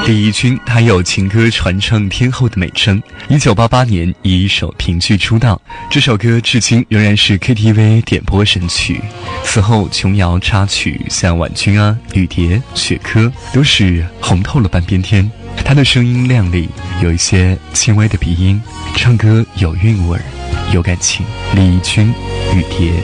李翊君她有情歌传唱天后的美称，1988年以一首评剧出道，这首歌至今仍然是 KTV 点播神曲。此后琼瑶插曲像婉君啊、雨蝶、雪珂都是红透了半边天。她的声音亮丽，有一些轻微的鼻音，唱歌有韵味有感情。李翊君，雨蝶。